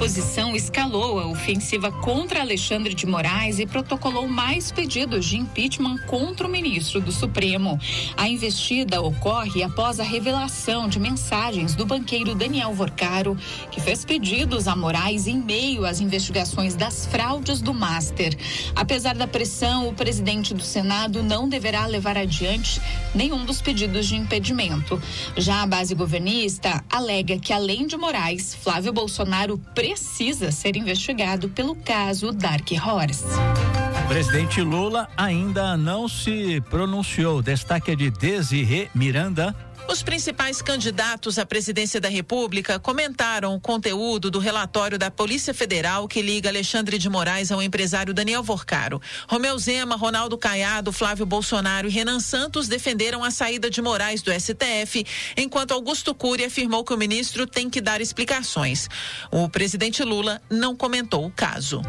oposição escalou a ofensiva contra Alexandre de Moraes e protocolou mais pedidos de impeachment contra o ministro do Supremo. A investida ocorre após a revelação de mensagens do banqueiro Daniel Vorcaro, que fez pedidos a Moraes em meio às investigações das fraudes do Master. Apesar da pressão, o presidente do Senado não deverá levar adiante nenhum dos pedidos de impedimento. Já a base governista alega que, além de Moraes, Flávio Bolsonaro precisa ser investigado pelo caso Dark Horse. O presidente Lula ainda não se pronunciou. Destaque é de Desirê Miranda. Os principais candidatos à presidência da República comentaram o conteúdo do relatório da Polícia Federal que liga Alexandre de Moraes ao empresário Daniel Vorcaro. Romeu Zema, Ronaldo Caiado, Flávio Bolsonaro e Renan Santos defenderam a saída de Moraes do STF, enquanto Augusto Cury afirmou que o ministro tem que dar explicações. O presidente Lula não comentou o caso.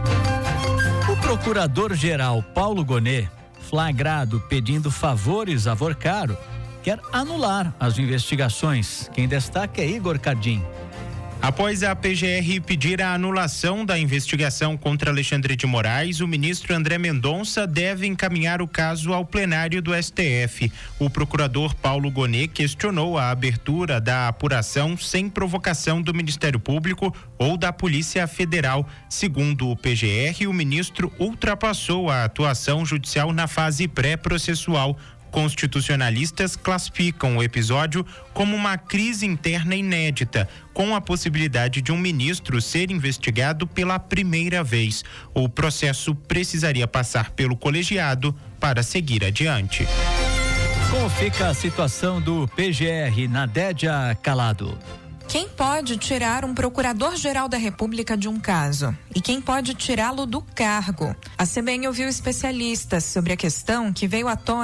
O procurador-geral Paulo Gonet, flagrado pedindo favores a Vorcaro, quer anular as investigações. Quem destaca é Igor Cardim. Após a PGR pedir a anulação da investigação contra Alexandre de Moraes, o ministro André Mendonça deve encaminhar o caso ao plenário do STF. O procurador Paulo Gonet questionou a abertura da apuração sem provocação do Ministério Público ou da Polícia Federal. Segundo o PGR, o ministro ultrapassou a atuação judicial na fase pré-processual. Constitucionalistas classificam o episódio como uma crise interna inédita, com a possibilidade de um ministro ser investigado pela primeira vez. O processo precisaria passar pelo colegiado para seguir adiante. Como fica a situação do PGR na Dédia Calado? Quem pode tirar um procurador-geral da República de um caso? E quem pode tirá-lo do cargo? A CBN ouviu especialistas sobre a questão que veio à tona